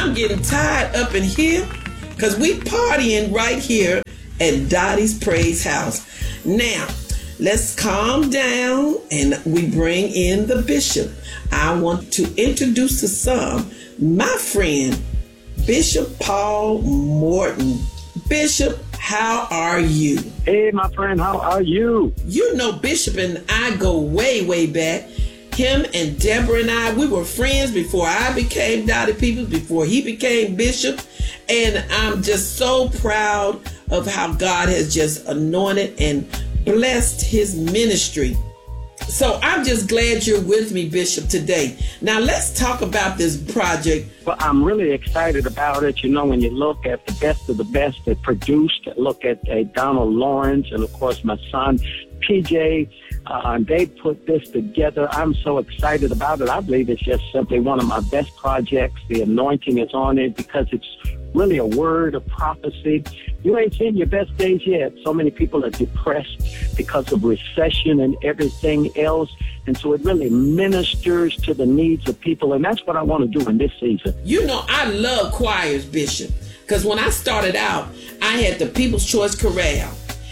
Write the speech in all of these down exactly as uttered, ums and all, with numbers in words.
I'm getting tired up in here because we partying right here at Dottie's Praise House. Now, let's calm down and we bring in the bishop. I want to introduce to some my friend, Bishop Paul Morton. Bishop, how are you? Hey, my friend, how are you? You know, Bishop and I go way, way back. Him and Deborah and I, we were friends before I became Dottie Peoples, before he became Bishop. And I'm just so proud of how God has just anointed and blessed his ministry. So I'm just glad you're with me, Bishop, today. Now let's talk about this project. Well, I'm really excited about it. You know, when you look at the best of the best that produced, look at uh, Donald Lawrence and, of course, my son, P J, uh, they put this together. I'm so excited about it. I believe it's just simply one of my best projects. The anointing is on it because it's really a word of prophecy. You ain't seen your best days yet. So many people are depressed because of recession and everything else. And so it really ministers to the needs of people. And that's what I want to do in this season. You know, I love choirs, Bishop, because when I started out, I had the People's Choice Chorale.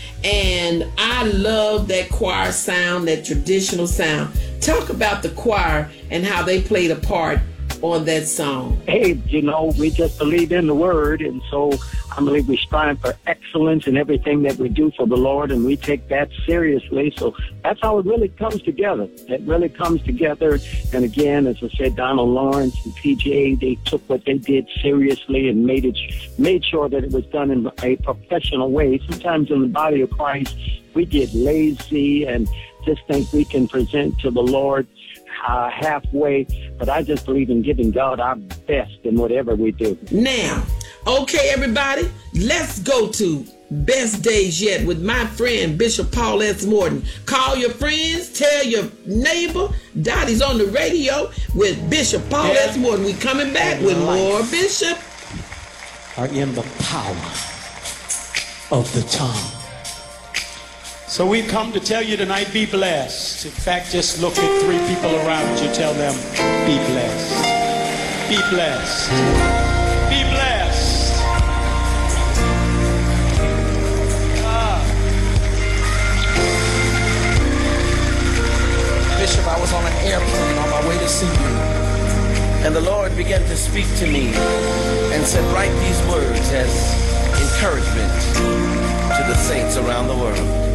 And I love that choir sound, that traditional sound. Talk about the choir and how they played a part on that song. Hey, you know, we just believe in the word, and so I believe we strive for excellence in everything that we do for the Lord, and we take that seriously. So that's how it really comes together. It really comes together. And again, as I said, Donald Lawrence and P J, they took what they did seriously and made it, made sure that it was done in a professional way. Sometimes in the body of Christ, we get lazy and just think we can present to the Lord Uh, halfway, but I just believe in giving God our best in whatever we do. Now, okay, everybody, let's go to Best Days Yet with my friend, Bishop Paul S. Morton. Call your friends, tell your neighbor, Dottie's on the radio with Bishop Paul yeah. S. Morton. We coming back and with more Bishop. Are in the power of the tongue. So we've come to tell you tonight, be blessed. In fact, just look at three people around you, tell them, be blessed. Be blessed. Be blessed. Ah. Bishop, I was on an airplane on my way to see you. And the Lord began to speak to me and said, write these words as encouragement to the saints around the world.